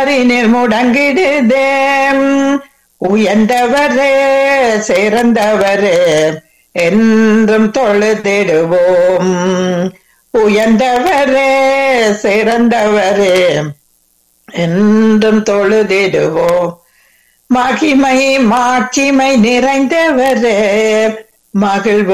பாரினில் முடங்கிடுதே. உயர்ந்தவரே சிறந்தவரே என்றும் தொழுதிடுவோம். உயர்ந்தவரே சிறந்தவரே என்றும் தொழுதிடுவோம். மகிமை மாட்சிமை நிறைந்தவரே மகிழ்வு